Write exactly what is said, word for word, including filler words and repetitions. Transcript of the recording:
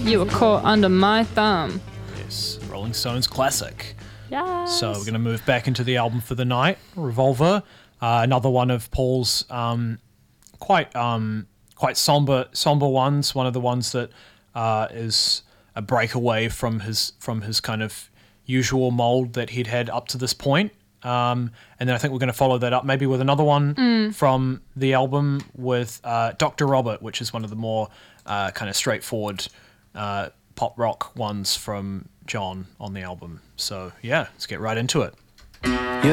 You Were Caught Under My Thumb. Yes, Rolling Stones classic. Yes. So we're going to move back into the album for the night, Revolver. Uh, another one of Paul's um, quite um, quite somber somber ones. One of the ones that uh, is a breakaway from his from his kind of usual mold that he'd had up to this point. Um, and then I think we're going to follow that up maybe with another one Mm. from the album with uh, Doctor Robert, which is one of the more uh, kind of straightforward uh, pop rock ones from John on the album. So yeah, let's get right into it. You